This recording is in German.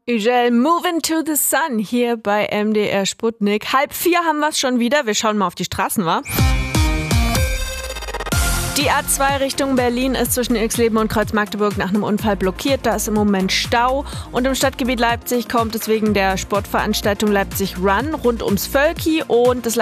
Ugel, Moving to the Sun hier bei MDR Sputnik. 3:30 haben wir es schon wieder. Wir schauen mal auf die Straßen, wa? Die A2 Richtung Berlin ist zwischen Ilksleben und Kreuz-Magdeburg nach einem Unfall blockiert. Da ist im Moment Stau. Und im Stadtgebiet Leipzig kommt es wegen der Sportveranstaltung Leipzig Run rund ums Völki und das